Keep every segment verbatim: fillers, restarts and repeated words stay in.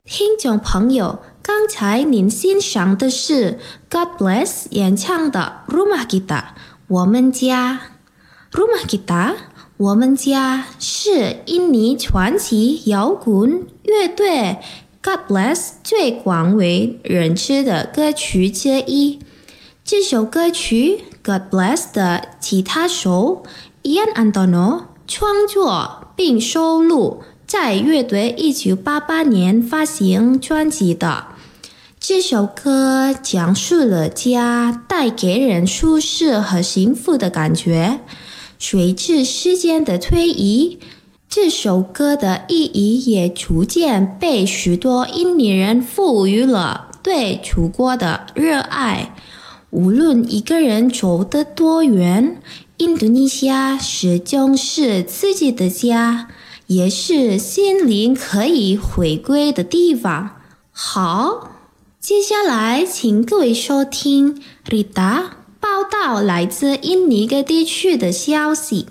听众朋友，刚才您欣赏的是 God Bless 演唱的 Rumah Kita 我们家。 Rumah Kita 我们家是印尼传奇摇滚乐队 God Bless 最广为人知的歌曲之一。这首歌曲 God Bless 的吉他手 Ian Antono 创作并收录在乐队一九八八年发行专辑的。这首歌讲述了家带给人舒适和幸福的感觉。随着时间的推移，这首歌的意义也逐渐被许多印尼人赋予了对祖国的热爱。无论一个人走得多远，印度尼西亚始终是自己的家，也是心灵可以回归的地方。好，接下来请各位收听 Rita 报道来自印尼各地区的消息。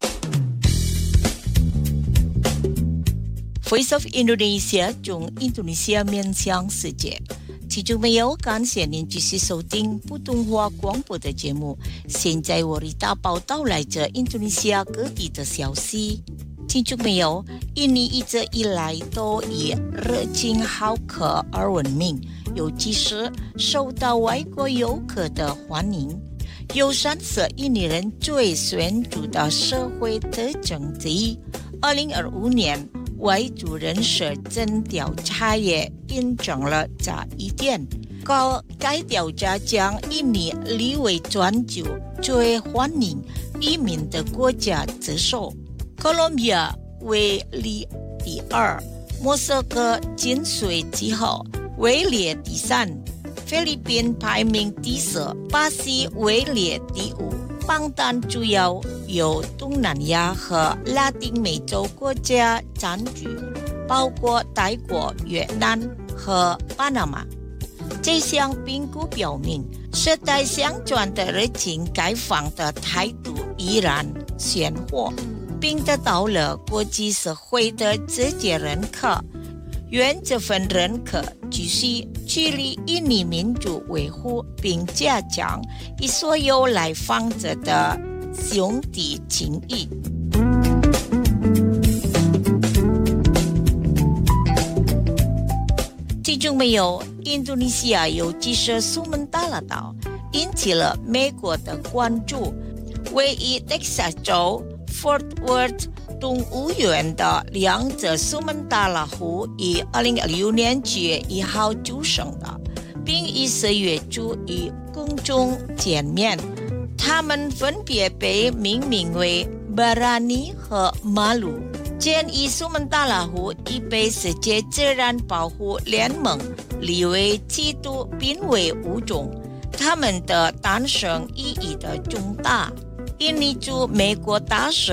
Voice of Indonesia 从印度尼西亚面向世界。听众朋友，感谢您继续收听普通话广播的节目。现在我Rita报道来自印度尼西亚各地的消息。听众朋友，印尼一直以来都以热情好客而闻名，尤其是受到外国游客的欢迎。友善是印尼人最显著的社会特征之一。二零二五年外族人士真调查也印证了这一点。高该调查将印尼列为全球最欢迎移民的国家之首。哥伦比亚位列第二，莫斯科紧随其后，位列第三，菲律宾排名第四，巴西位列第五。榜单主要由东南亚和拉丁美洲国家占据，包括泰国、越南和巴拿马。这项评估表明，世代相传的热情开放的态度依然鲜活，并得到了国际社会的直接认可。愿这份认可继续致力印尼民主维护，并加强与所有来访者的兄弟情谊。听众朋友，印度尼西亚尤其是苏门答腊岛引起了美国的关注。位于 Texas 州 Fort Worth 动物园的两只苏门答腊湖于二零二六年七月一号出生的，并于十月初与公众见面。它们分别被命名为 Barani 和 Malu。建议苏门答腊湖已被世界自然保护联盟列为极度濒危物种，它们的诞生意义的重大。印尼驻美国大使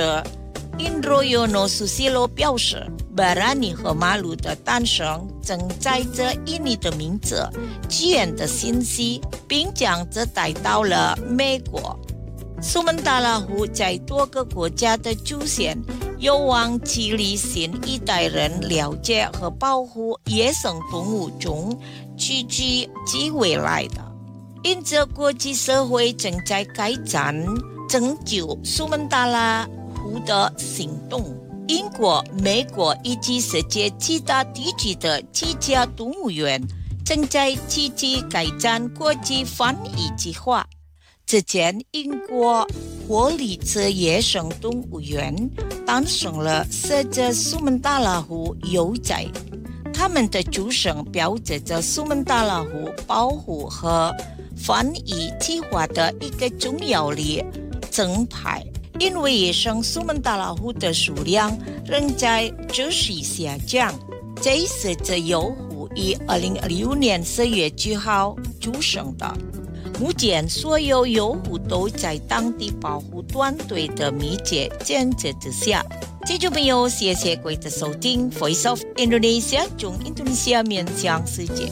Indroyono Susilo 表示， Barani 和 Malu 的诞生正载着印尼的名字、起源的信息，并将这带到了美国。苏门答腊湖在多个国家的出现，有望激励新一代人了解和保护野生动物中积极及未来的。因此，国际社会正在开展拯救苏门答腊湖的行动。英国、美国以及世界其他地区的几家动物园正在积极开展国际翻译计划。之前，英国霍利兹野生动物园诞生了十只苏门答腊湖幼崽，它们的出生标志着苏门答腊湖保护和翻译计划的一个重要的正派。因为野生苏门答腊湖的数量仍在持续下降，这是这幼湖于二零二六年十月七号出生的。目前，所有幼湖都在当地保护团队的密切监测之下。听众朋友，谢谢各位的收听 Voice of Indonesia 从印度尼西亚面向世界。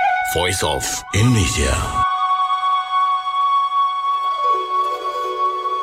Voice of Indonesia。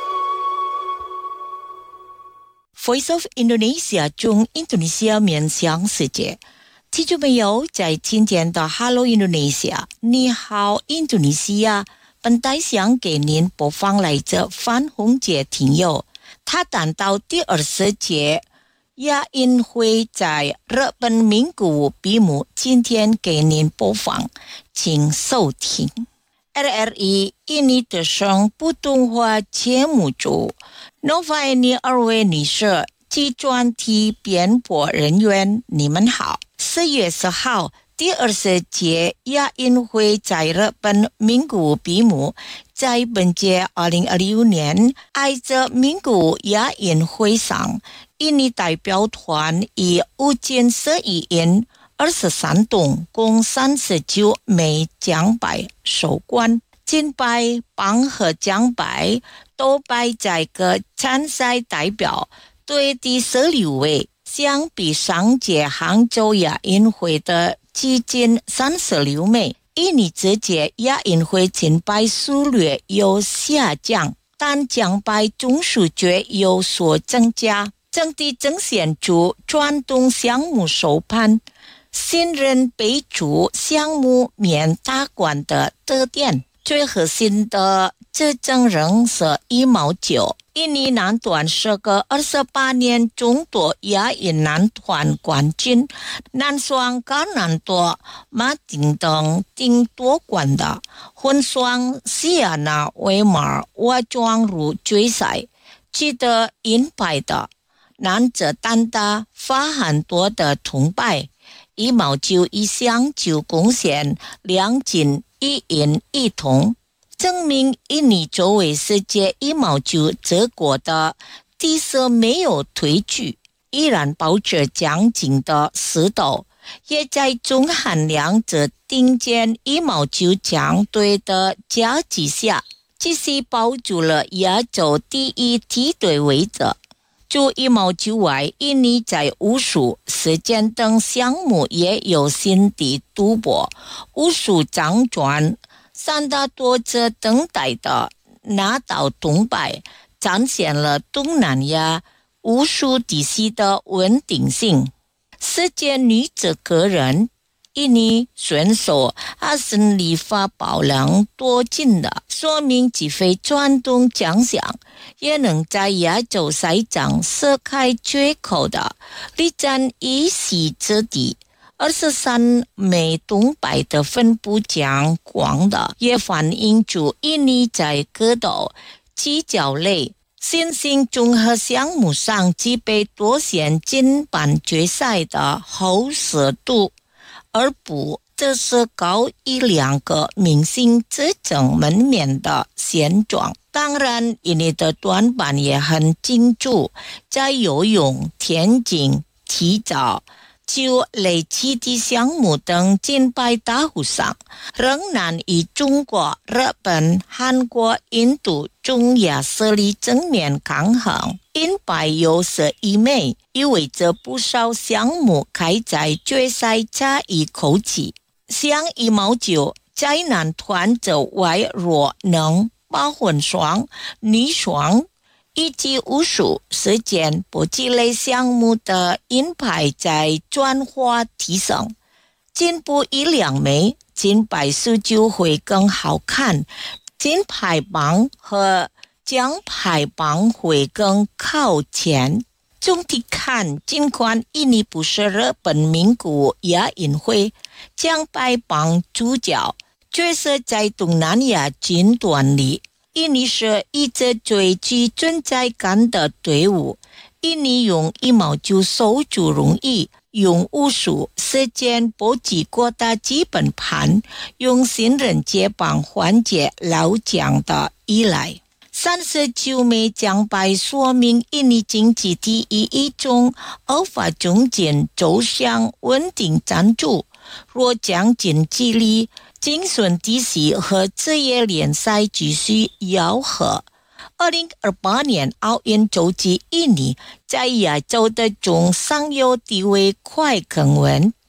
Voice of Indonesia 中印度尼西亚面向世界。听众朋友，在今天的 Hello Indonesia， 你好印度尼西亚，本台想给您播放来自范宏杰听友，他谈到第二十届亚运会在日本名古屋闭幕，今天给您播放，请收听。R R I 印尼的声普通话节目组 Nova 印尼二位女士及专题编播人员，你们好。四月十号，第二十届亚运会在日本名古屋闭幕。在本届二零二六年爱着名古屋亚运会上，印尼代表团以五金十一银二十三铜共三十九枚奖牌收官，金牌、棒和奖牌都摆在各参赛代表队第十六位。相比上届杭州亚运会的基金三十六枚，印尼这届亚运会金牌数略有下降，但奖牌总数却有所增加，整体呈现出传统项目手盘新人备注项目免大冠的特点。最核心的这证仍是羽毛球。印尼男团是个二十八年中夺亚运男团冠军，男双高难度马丁等定夺冠的，混双西亚纳维马尔瓦撞入决赛，取得银牌的。男子单打发很多的铜牌，羽毛球一项就贡献两金一银一铜，证明印尼作为世界羽毛球这国的地势没有退去，依然保持强劲的势头，也在中韩两者顶尖羽毛球强队的夹击下，继续保住了亚洲第一梯队位置。除羽毛球外，印尼在武术、射箭等项目也有新的突破。武术张传三大多次等待的拿到铜牌，展现了东南亚武术体系的稳定性。世界女子个人，印尼选手阿森利发宝能多进的，说明既非传统强项，也能在亚洲赛场射开缺口的，力占一席之地。二十三枚铜牌的分布较广的，也反映出印尼在格斗、击脚类新兴综合项目上具备多线金板决赛的厚实度，而不这是高一两个明星支撑门面的现状。当然，印尼的短板也很清楚，在游泳、田径、体操就累积的项目等金牌大户上，仍然与中国、日本、韩国、印度、中亚实力正面抗衡。银牌有十一枚，意味着不少项目开在决赛差一口气。像羽毛球，在男团则外弱能把混双、女双以及武术、射箭、搏击类项目的银牌在转化提升，进步一两枚，金牌数就会更好看，金牌榜和奖牌榜会更靠前。总体看，尽管印尼不是日本名古屋亚运会奖牌榜主角，却是在东南亚军团里，印尼是一支最具存在感的队伍。印尼用羽毛球守住容易，用武术、射箭、搏击扩大基本盘，用新人接棒缓解老将的依赖。三十九枚奖牌说明印尼经济第一一中无法中间走向稳定赞助。若将经济力、精神体系和职业联赛继续吆喝，二零二八年奥运洲际印尼在亚洲的中上游地位快更稳。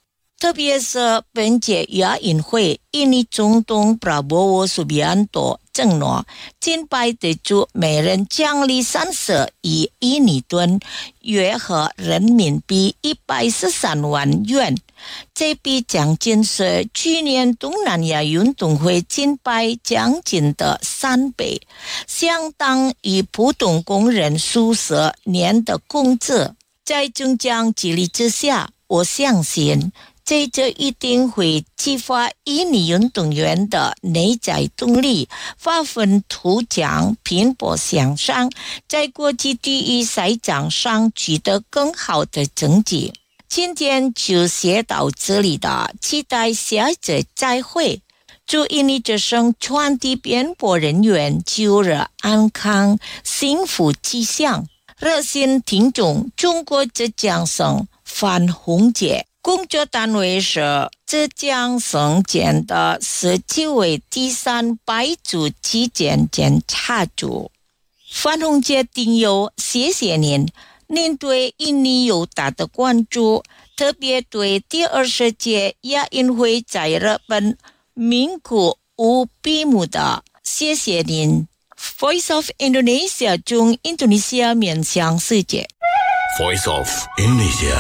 特别是本届亚运会，印尼总统 Prabowo Subianto 承诺金牌得主每人奖励三十亿印尼盾，约合人民币一百十三万元。这笔奖金是去年东南亚运动会金牌奖金的三倍，相当于普通工人数十年的工资。在中奖激励之下，我相信这就一定会激发印尼运动员的内在动力，发奋图强，拼搏向上，在国际体育赛场上取得更好的成绩。今天就写到这里的，期待下次再会。祝印尼之声全体编播人员九日安康，幸福吉祥。热心听众，中国浙江省范红姐。工作单位是浙江省检的十七位第三百组体检检查组。范红姐听友，谢谢您，您对印尼有大的关注，特别对第二十届亚运会在日本名古屋闭幕的，谢谢您。Voice of Indonesia 中印度尼西亚面向世界。 Voice of Indonesia。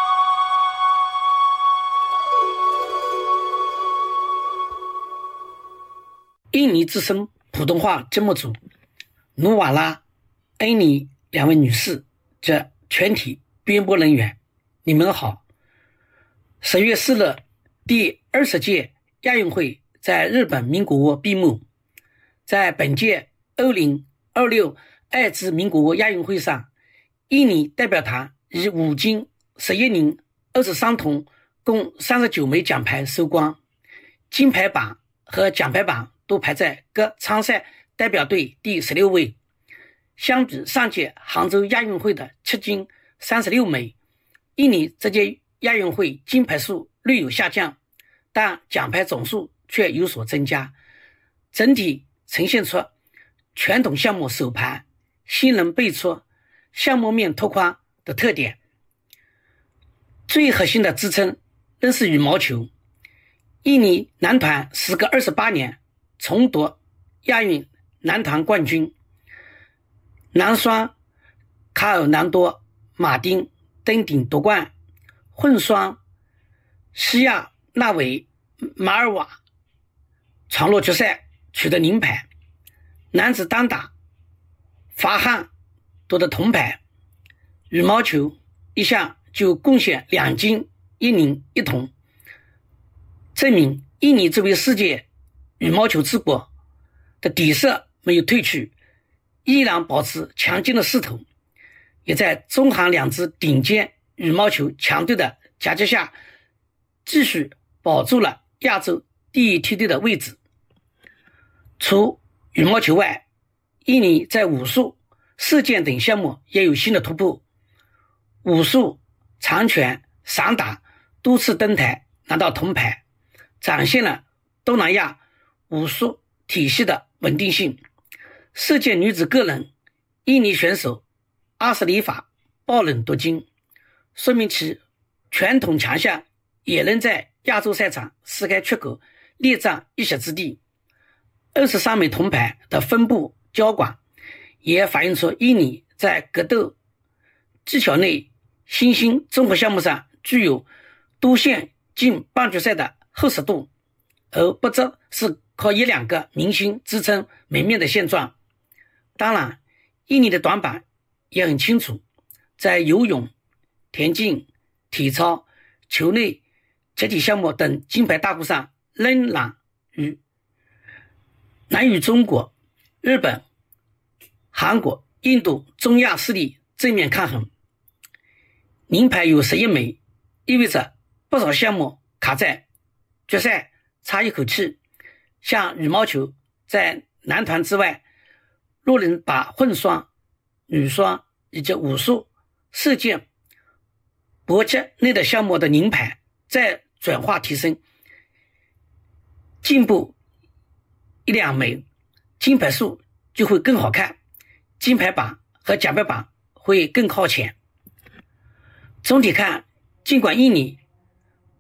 印尼之声普通话节目组努瓦拉、恩妮两位女士及全体编播人员，你们好。十月四日，第二十届亚运会在日本名古屋闭幕。在本届二零二六爱知名古屋亚运会上，印尼代表团以五金、十一银、二十三铜共三十九枚奖牌收官，金牌榜和奖牌榜都排在各参赛代表队第十六位。相比上届杭州亚运会的七金三十六枚，印尼这届亚运会金牌数略有下降，但奖牌总数却有所增加，整体呈现出传统项目首盘、新人辈出、项目面拓宽的特点。最核心的支撑仍是羽毛球。印尼男团时隔二十八年重夺亚运男团冠军，男双卡尔南多、马丁登顶夺冠，混双西亚纳维、马尔瓦闯入决赛取得银牌，男子单打法汉夺得铜牌。羽毛球一项就贡献两金一银一铜，证明印尼作为世界羽毛球之国的底色没有褪去，依然保持强劲的势头，也在中韩两支顶尖羽毛球强队的夹击下，继续保住了亚洲第一梯队的位置。除羽毛球外，印尼在武术、射箭等项目也有新的突破。武术、长拳、散打多次登台拿到铜牌，展现了东南亚武术体系的稳定性。射箭女子个人，印尼选手阿什里法爆冷夺金，说明其传统强项也能在亚洲赛场撕开缺口，列占一席之地。二十三枚铜牌的分布交广，也反映出印尼在格斗技巧类新兴综合项目上具有多线进半决赛的厚实度，而不只是靠一两个明星支撑门面的现状。当然，印尼的短板也很清楚，在游泳、田径、体操、球类、集体项目等金牌大户上仍然与难与中国、日本、韩国、印度、中亚势力正面抗衡。银牌有十一枚，意味着不少项目卡在决赛差一口气。像羽毛球在男团之外，若能把混双、女双以及武术、射箭、搏击类的项目的银牌再转化提升，进步一两枚，金牌数就会更好看，金牌榜和奖牌榜会更靠前。总体看，尽管印尼不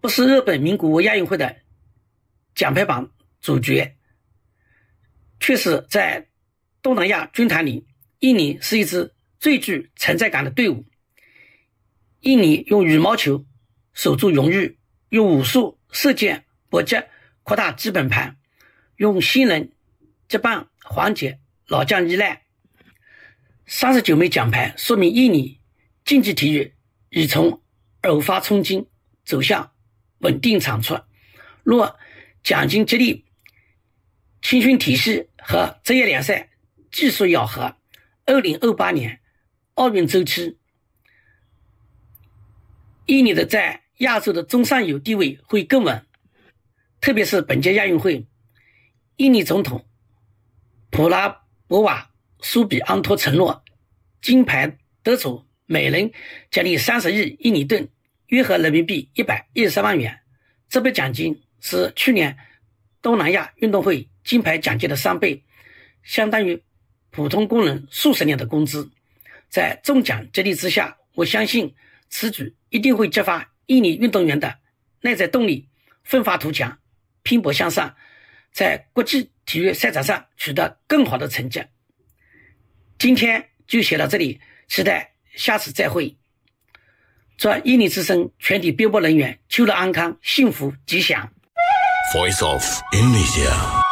不是日本名古屋亚运会的奖牌榜主角，却是在东南亚军团里，印尼是一支最具存在感的队伍。印尼用羽毛球守住荣誉，用武术、射箭、搏击扩大基本盘，用新人接棒缓解老将依赖。三十九枚奖牌说明印尼竞技体育已从偶发冲劲走向稳定产出。若奖金激励、青训体系和职业联赛技术咬合，二零二八年奥运周期，印尼的在亚洲的中上游地位会更稳。特别是本届亚运会，印尼总统普拉博瓦苏比安托承诺，金牌得主每人奖励三十亿印尼盾，约合人民币一百一十三万元。这笔奖金是去年东南亚运动会金牌奖金的三倍，相当于普通工人数十年的工资。在中奖激励之下，我相信此举一定会激发印尼运动员的内在动力，奋发图强，拼搏向上，在国际体育赛场上取得更好的成绩。今天就写到这里，期待下次再会。祝印尼之声全体编播人员秋乐安康，幸福吉祥。 Voice of Indonesia。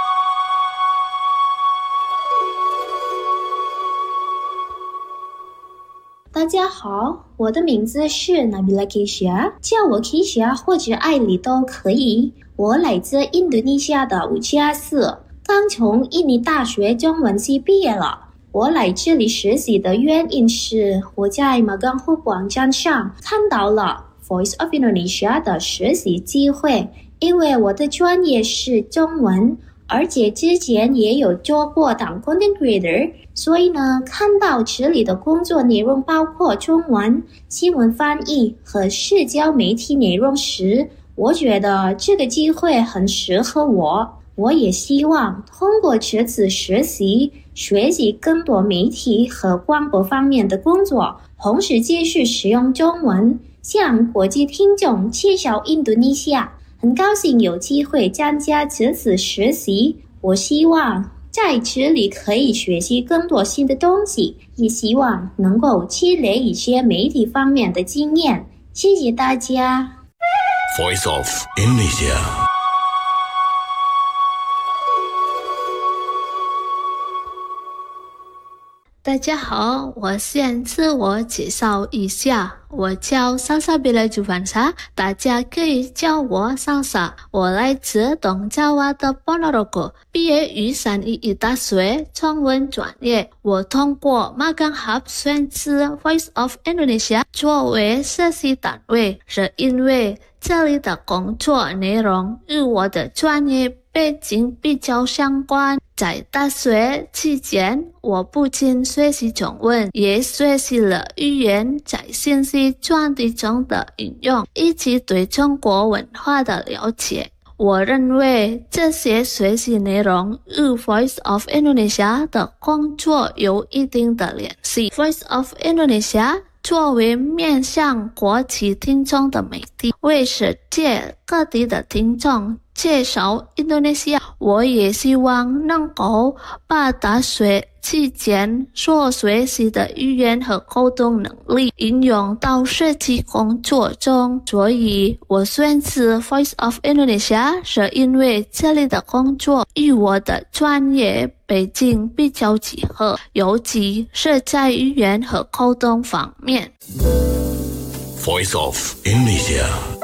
大家好，我的名字是 Nabila Keisha， 叫我 Keisha 或者艾莉都可以。我来自印度尼西亚的乌加斯，刚从印尼大学中文系毕业了。我来这里实习的原因是我在马岗湖网站上看到了 Voice of Indonesia 的实习机会，因为我的专业是中文，而且之前也有做过当 content creator， 所以呢，看到这里的工作内容包括中文、新闻翻译和社交媒体内容时，我觉得这个机会很适合我。我也希望通过这次实习，学习更多媒体和广播方面的工作，同时继续使用中文，向国际听众介绍印度尼西亚。很高兴有机会参加这次实习，我希望在这里可以学习更多新的东西，也希望能够积累一些媒体方面的经验。谢谢大家。 Voice of Indonesia。 大家好，我先自我介绍一下，我叫莎莎比莱朱凡莎，大家可以叫我莎莎。我来自东爪哇的波罗罗国，毕业于三一一大学中文专业。我通过马岗湖选择 Voice of Indonesia 作为实习单位，是因为这里的工作内容与我的专业背景比较相关。在大学期间，我不仅学习中文，也学习了语言在信息传递中的应用，以及对中国文化的了解。我认为这些学习内容与 Voice of Indonesia 的工作有一定的联系。Voice of Indonesia 作为面向国际听众的媒体，为世界各地的听众介绍印度尼西亚。我也希望能够把大学期间所学习的语言和沟通能力应用到实际工作中，所以我选择 Voice of Indonesia 是因为这里的工作与我的专业背景比较契合，尤其是在语言和沟通方面。 Voice of Indonesia。